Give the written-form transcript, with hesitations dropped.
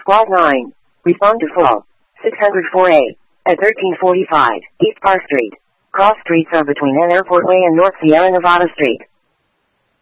Flaw 9. Respond to flaw 604A. At 1345 East Park Street. Cross streets are between N Airport Way and North Sierra Nevada Street.